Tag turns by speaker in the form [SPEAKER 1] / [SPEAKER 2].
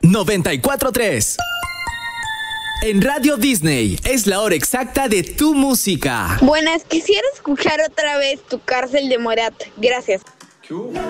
[SPEAKER 1] 94.3. En Radio Disney es la hora exacta de tu música.
[SPEAKER 2] Buenas, quisiera escuchar otra vez Tu Cárcel de Morat. Gracias.